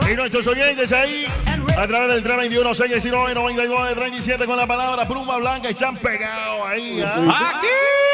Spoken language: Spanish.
Y nuestros oyentes ahí, a través del 321-619-99-37 con la palabra pluma blanca, están pegados ahí. ¿Ah? ¡Aquí!